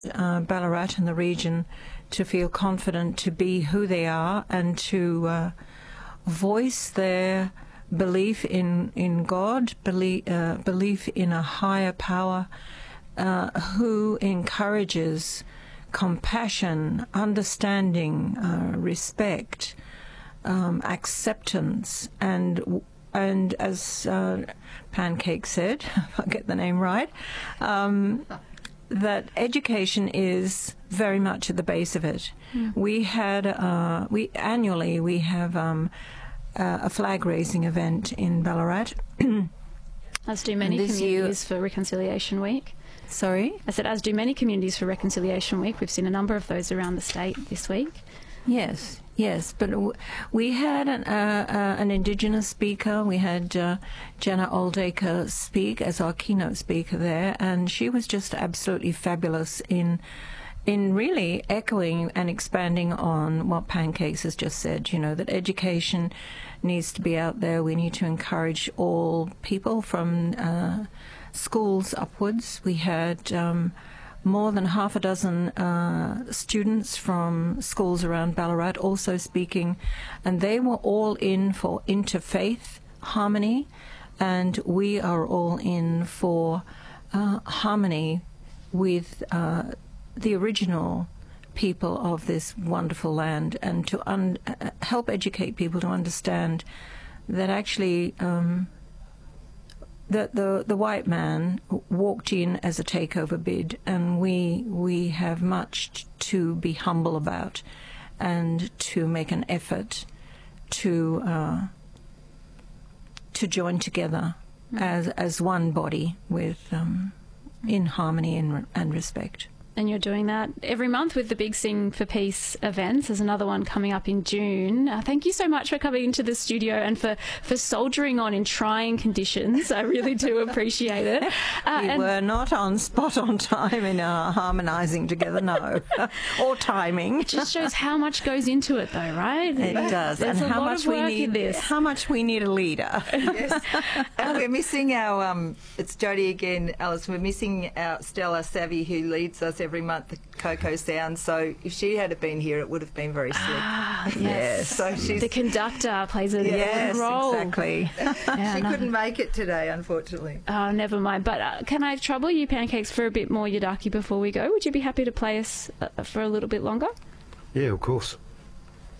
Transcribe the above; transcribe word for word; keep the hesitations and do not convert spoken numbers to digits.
uh, Ballarat and the region to feel confident to be who they are and to uh, voice their belief in, in God, belief, uh, belief in a higher power uh, who encourages compassion, understanding, uh, respect, um, acceptance, and and as uh, Pancake said, if I get the name right, um, that education is very much at the base of it. Mm. We had uh, we annually we have um, uh, a flag raising event in Ballarat. As do many communities year, for Reconciliation Week. Sorry? I said, as do many communities for Reconciliation Week. We've seen a number of those around the state this week. Yes, yes. But w- we had an, uh, uh, an Indigenous speaker. We had uh, Jenna Oldacre speak as our keynote speaker there, and she was just absolutely fabulous in in really echoing and expanding on what Pancakes has just said, you know, that education needs to be out there. We need to encourage all people from uh, schools upwards. We had um, more than half a dozen uh, students from schools around Ballarat also speaking, and they were all in for interfaith harmony, and we are all in for uh, harmony with uh, the original people of this wonderful land, and to un- uh, help educate people to understand that actually um, that the the white man walked in as a takeover bid, and we we have much to be humble about, and to make an effort to uh, to join together mm. as as one body with um, in harmony and, and respect. And you're doing that every month with the Big Sing for Peace events. There's another one coming up in June. Uh, thank you so much for coming into the studio and for, for soldiering on in trying conditions. I really do appreciate it. Uh, we and were not on spot on time in our harmonising together, no. Or timing. It just shows how much goes into it, though, right? It does. There's and a how lot much of work we need in this. How much we need a leader. Yes. And we're missing our, um, it's Jodie again, Alice, we're missing our Stella Savvy, who leads us every month, the Cocoa Sound. So if she had been here, it would have been very slick. Ah, yes. yes. So she's the conductor plays a yes, role. Exactly. Yeah, she no. couldn't make it today, unfortunately. Oh, never mind. But uh, can I trouble you, Pancakes, for a bit more Yidaki before we go? Would you be happy to play us uh, for a little bit longer? Yeah, of course.